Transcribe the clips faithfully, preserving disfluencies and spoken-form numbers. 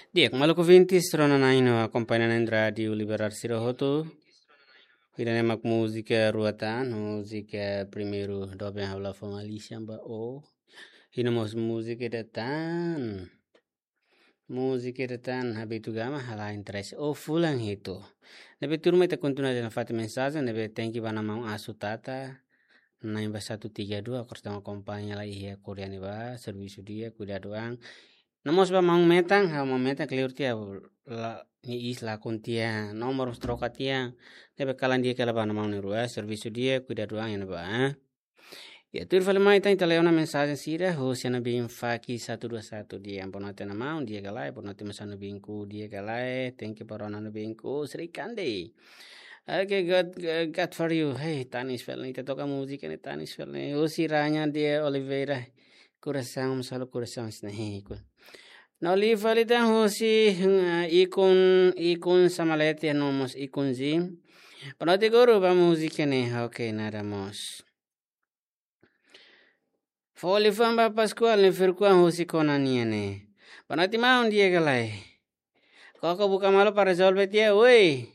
Diek maluku vintis rona naino acompanhamento radio liberar sirohoto. Irene mak música ruatan, música primeiro dobe habla formalicia ba o. Hinamos música datan. Música datan habitu gama hala interesse o fulang hito. Nebe turma ita continua de fati mensagem, nebe tenki bana mau asutata. Naim ba satu tiga dua kortama kompanya la iya koreani ba servisu dia kuda doang. Namos ba mau metang ha mau metang clear tia la ni isla kuntia nomor stroka tia nebe kalan dia kala bana mau ni rua servisu dia kuda doang ya ba. Ya tur fale mai tang teleona mensagem sira ho siana bin faki satu dua satu dia amponote na mau dia galai ponote masana binku dia galai thank you parona na binku Sri Kandi. Okay, good, good, good for you. Hey, Tanis Felni, te toca música ni Tanis Felni. Usi ranya dia Oliveira. Coração, solo coração snahi. No li falita husi ikun ikun samalete nomos ikun zim. Panote guru ba música ni. Okay, nada mos. Foli famba Pascual ni firkuan husi konania ni. Panote maun dia galai. Koko buka malu para resolve dia, woi.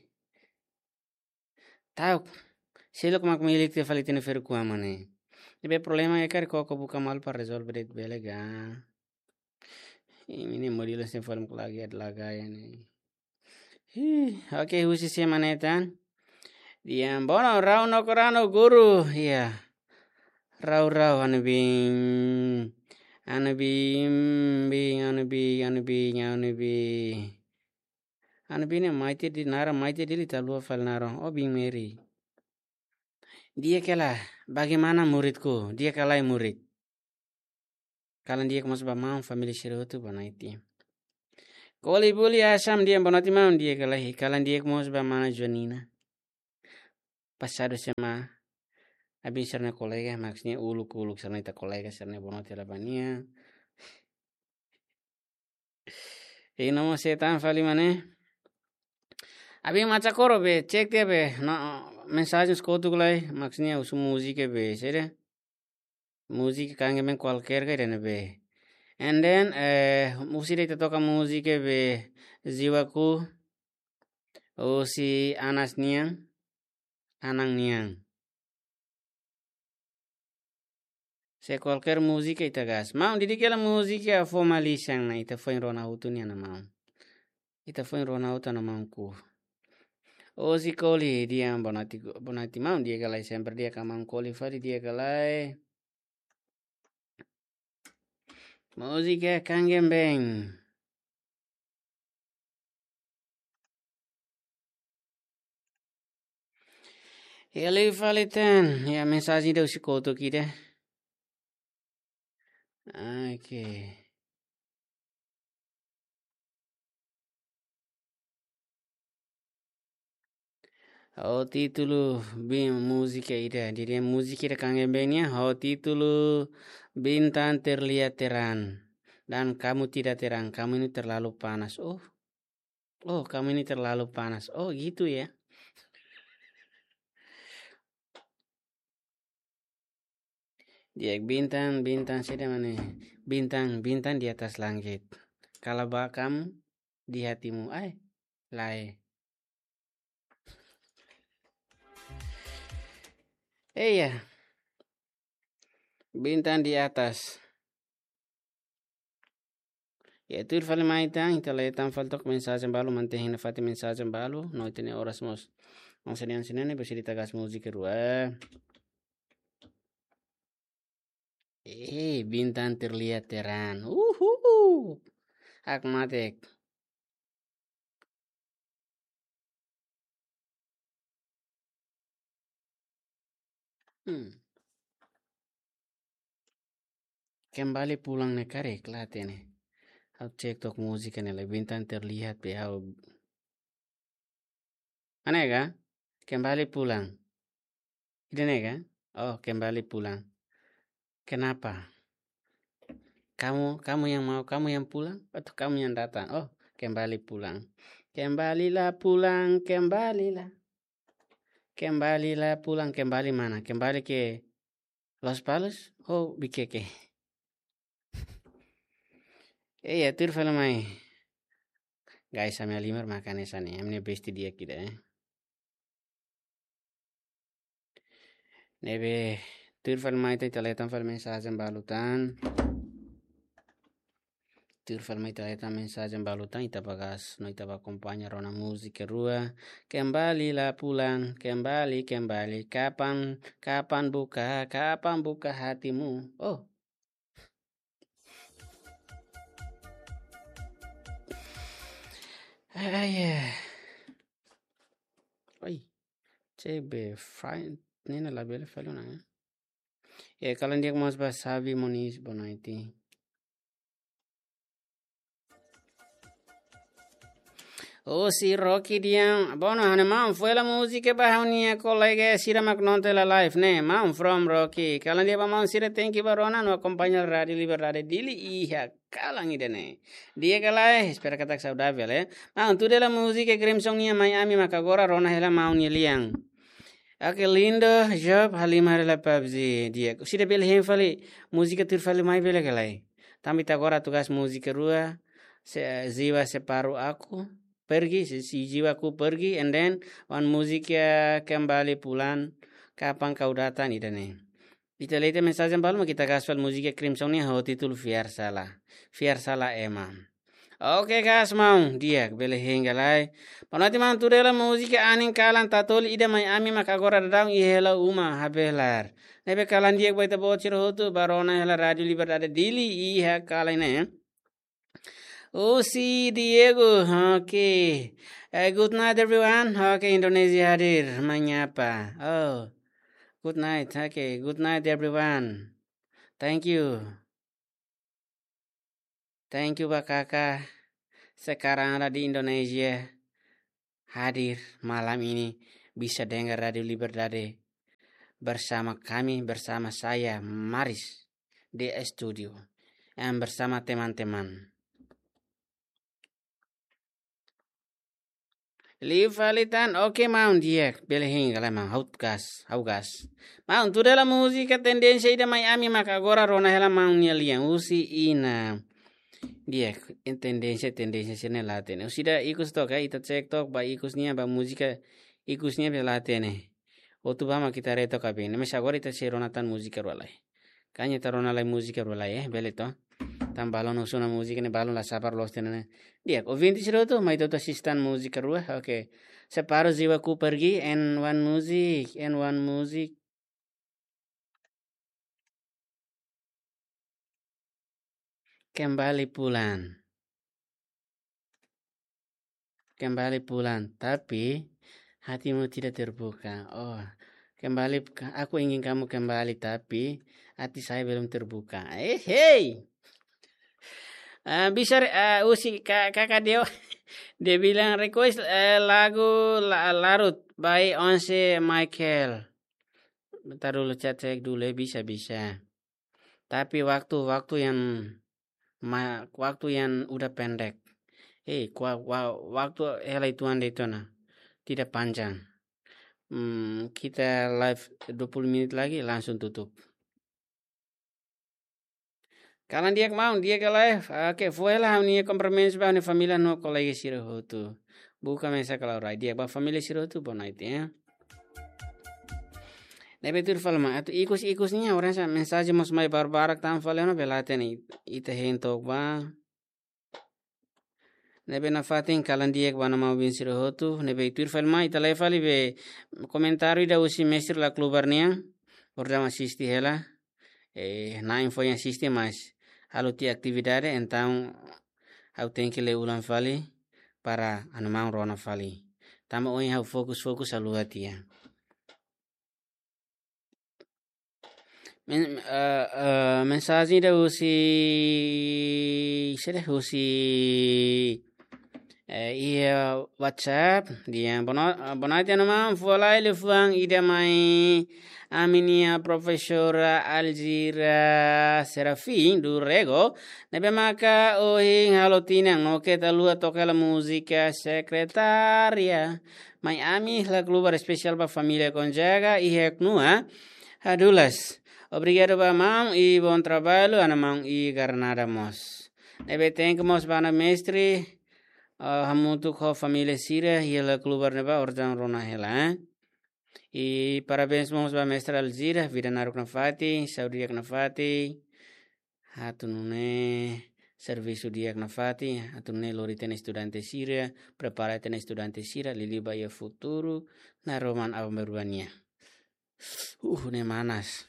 Tahu, silo mak milik te falitine fer kuamane. Ibe problema é que koko buka mal para resolver it belega. Ini modelo se form lagi ad laga yani. Oke, husi se manetan. Dia bono rau no korano guru, ya. Rau rau anu bing anu bing bing anu bing anu bing anu bing anu bing maite di nara maite di talua fal naro oh bing meri. Dia kala bagaimana muridku, dia kalai murid. Kalan dia kemas bamang family shirotu banaiti. Koli buli asam dia banati mau dia kalai. Kalan dia kemas bamana Jonina. Pasado sema abis sarna kolega maksudnya uluk uluk sarna ita kolega sarna banati labania. Ini nama setan fali mana? Abi maca koro be cek dia be no mensagem skotu kulai maksudnya usu musik be sere. Musik kangen men qualquer kayak be. And then eh musik itu toka musik be jiwaku o si anas niang anang niang. Se qualquer música ita gas. Mau didi kela música formalisang na ita foi rona utu ni ana mau. Ita foi rona utu ana mau ku. O si koli dia bonati bonati mau dia galai sempre dia kamang koli fari dia galai. Música kangen beng. Ele falitan ya mensagem deu si koto kide. Okay. O título bem música ida, diria música ida kangen bengnya. O título bintang terlihat terang dan kamu tidak terang, kamu ini terlalu panas. Oh, oh kamu ini terlalu panas. Oh gitu ya. Dia bintang bintang sudah mana? Bintang bintang di atas langit. Kalau kamu di hatimu, ay, lai. Eh ya, bintang di atas. Ya itu fale maitang ita letan faltok mensagem balu mantehin fati mensagem balu no itene horas mos. Ang senian senian besi ditagas musik kedua. Eh bintang terlihat terang. Uhuhu. Ak matek. Hmm. Kembali pulang nekare klatene. Hau cek tok musik ane bintang terlihat be hau. Aneh ga? Kembali pulang. Ini kan? Oh, kembali pulang. Kenapa? Kamu, kamu yang mau, kamu yang pulang atau kamu yang datang? Oh, kembali pulang. Kembalilah pulang, kembalilah. Kembalilah pulang, kembali mana? Kembali ke Los Palos? Oh, Bikeke. Eh, ya tur film ai. Guys, sampai lima makan sana. Amne besti dia kita eh. Nebe turfal mai tai teletan fal mensagem balutan. Turfal mai teletan mensagem balutan ita bagas no ita acompanha rona música rua. Kembali lah pulang, kembali kembali. Kapan kapan buka, kapan buka hatimu. Oh. Ay. Oi. Cebe fine. Nina la bele falo na. Eh kalau dia mas basabi monis bonaiti. Oh si Rocky dia, bono hane mam fue la musica bahonia colega sira macnonte la live ne mam from Rocky. Kalan dia mam sira thank you barona no acompaña radio libertad dili iya kalang ide ne. Dia kalai espera kata saudável eh. Mam tu de la música Crimson nia Miami macagora rona hela mau ni liang. Aquele lindo job halimar la pabzi dia. Sira bel hem fali música tur fali mai bele kalai. Também agora tugas música rua se ziwa separu aku. Pergi si jiwaku pergi and then one musik ya kembali pulang kapan kau datang ida nih kita lihat mensagem balu kita gaspal musik ya Crimson nih hot titul fiar salah fiar salah emang oke gas mau dia bele hinggalai panati man turela musik ya aning kalan tatol ida Miami maka agora dadang ihela uma habelar nebe kalan dia baita bocir hotu barona hela radio libertad dili iha kalane Oh, si Diego. Okay. Uh, good night, everyone. Okay, Indonesia hadir menyapa. Oh, good night. Okay, good night, everyone. Thank you. Thank you, Pak Kakak. Sekarang ada di Indonesia. Hadir malam ini bisa dengar Radio Libertade bersama kami, bersama saya, Maris, di studio. Dan bersama teman-teman. Livalitan, oke mau dia belehin kalau mau haut gas, hau gas. Mau tu dalam musika tendensi ida Miami maka agora rona hela mau nyalian usi ina. Dia tendensi tendensi sini latene. Usida ikus tok ya, ita cek tok ba ikusnya ba musika ikusnya be latene. Otu ba ma kita reto kabin. Mes agora ita se ronatan musika rolai. Kanya ta rona lai musika rolai eh beleto. Tam balon usuna musika ne balon la sapar los tenene. Dia ovinti siroto mai toto asistan musika rua. Oke. Okay. Separuh jiwaku pergi and one music and one music. Kembali pulang. Kembali pulang, tapi hatimu tidak terbuka. Oh, kembali aku ingin kamu kembali tapi hati saya belum terbuka. Eh, hey. Uh, bisa uh, usi kakak dia dia bilang request uh, lagu la, larut by Once Michael. Bentar dulu chat cek dulu bisa bisa. Tapi waktu waktu yang ma, waktu yang udah pendek. Eh, hey, waktu hela itu anda itu nah tidak panjang. Hmm, kita live dua puluh menit lagi langsung tutup. Kalau dia mau dia ke live, oke, fue lah ni compromise ba ni familia no kolega siro hotu. Buka mesa kalau rai dia ba familia siro hotu bona itu ya. Nebe tur falma atu ikus-ikusnya orang sa mensagem mos mai barbarak tam faleno belate ni ite hentok ba. Nebe na fatin kalan dia ba na mau bin siro hotu, nebe tur falma ita live ali be komentari da usi mesir la klubarnia. Bordama sisti hela. Eh, na info yang sistemas. Halo ti atividade então eu tenho que ler ulang fali para anamang rona fali. Tama oi hau fokus fokus alu hatia. Men uh, uh, mensagem da usi sede usi eh ia WhatsApp dia bona bona dia nama folai lefuang ida mai Aminia Profesora Alzira Serafin Durrego nebe maka ohing halotinang no kita lua toca la música secretaria Miami la klubar especial ba familia Conjaga e Heknua Hadulas obrigado ba mam e bom trabalho anamang e garnada mos nebe thankmos bana mestre Uh, hamu tu ko família Sira hiela keluar neba ordang rona hela. E parabéns mos ba mestra Alzira, vida naruk nafati, saudiak nafati. Hatunune serviço diak nafati, hatunune lori tene estudante Sira, prepara tene estudante Sira, liliba ya futuro na roman au meruania. Uh, ne manas.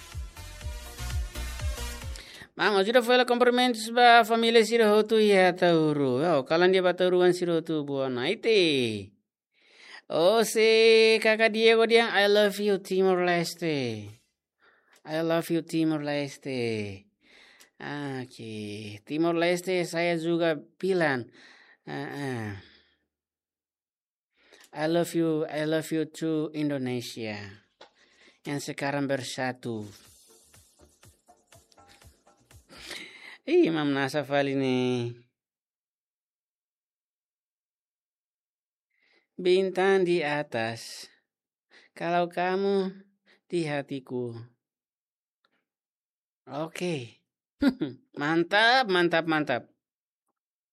Mama sudah file cumprimentos ba família Sira hotu ya tauru. Oh, kalan dia batauruan Sira hotu buana ite. Oh, si kakak Diego dia I love you Timor Leste. I love you Timor Leste. Ah, Oke, Timor Leste saya juga bilang. Ah, ah. I love you, I love you to Indonesia. Yang sekarang bersatu. Ih, Imam Nasafal ini. Bintang di atas. Kalau kamu di hatiku. Oke. Mantap, mantap, mantap.